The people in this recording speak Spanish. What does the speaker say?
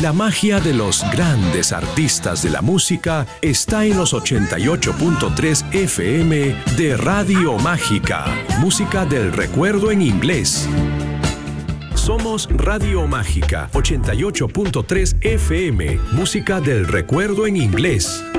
La magia de los grandes artistas de la música está en los 88.3 FM de Radio Mágica. Música del recuerdo en inglés. Somos Radio Mágica, 88.3 FM. Música del recuerdo en inglés.